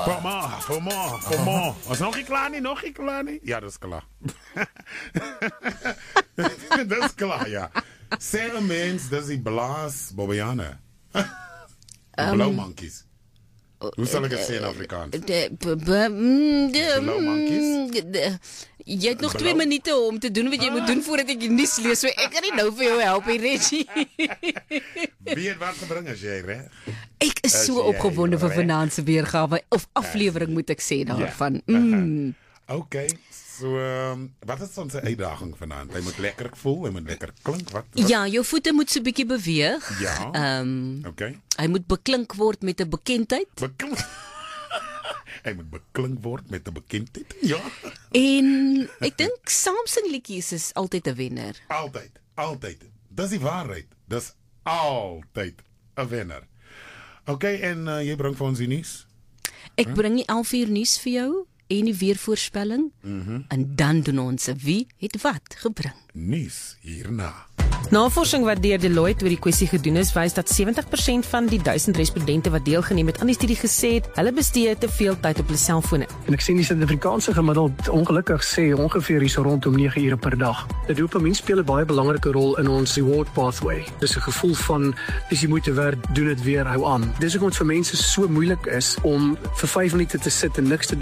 Voor more. Was nog niet klaar nie? Ja, dat is klaar. Dat is klaar, ja. Sê 'n mens, dis die blaas Bobbejane. Blauw monkeys. Hoe sal ek dit sê in Afrikaans? Blauw monkeys? Jy het nog 2 minute om te doen wat jy moet doen voordat ek die nuus lees. So ek kan nie nou vir jou help, Reggie. Wie het wat gebring as jy reg? Ek is so opgewonde vir vanaand se weergawe of aflewering moet ek sê daarvan. Okay. So, wat is onze uitdaging vanaand? Hy moet lekker voel, hy moet lekker klink. Wat? Ja, jou voete moet so 'n bietjie beweeg. Ja. Okay. Hy moet beklink word met 'n bekendheid. Hy moet beklink word met 'n bekendheid. Ja. En ek dink saamsing liedjies is altyd 'n wenner. Altyd. Dis die waarheid. Dis altyd 'n wenner. Okay, en jy bring vir ons die nuus? Ek bring die 11 uur nuus vir jou en die weervoorspelling. En dan doen ons wie het wat gebring. Nuus hierna. Navorsing wat deur Deloitte oor die kwessie gedoen is, wys dat 70% van die 1000 respondente wat deelgeneem het aan die studie gesê het, hulle bestee te veel tyd op hulle selfone. En ek sien die Suid-Afrikaanse gemiddeld ongelukkig sê ongeveer hier so rondom 9 ure per dag. Die dopamien speel 'n baie belangrike rol in ons reward pathway. Dis 'n gevoel van dis jy moeite werd, doen dit weer, hou aan. Dis hoekom dit vir mense so moeilik is om vir 5 minute te sit en niks te doen